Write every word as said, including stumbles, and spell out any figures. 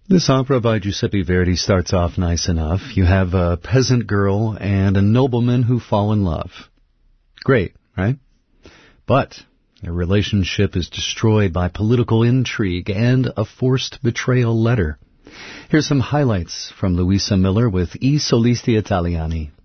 This opera by Giuseppe Verdi starts off nice enough. You have a peasant girl and a nobleman who fall in love. Great, right? But their relationship is destroyed by political intrigue and a forced betrayal letter. Here's some highlights from Luisa Miller with I Solisti Italiani.